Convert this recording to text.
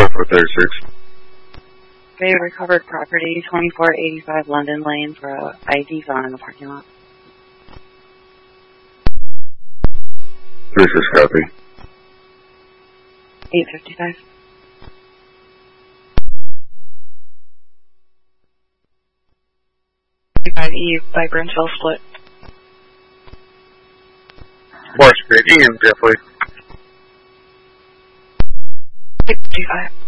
36. They recovered property, 2485 London Lane, for a ID found in the parking lot. 36 copy. 855. E by Brenchville split. Morris Street, Ian, Jeffrey. 855.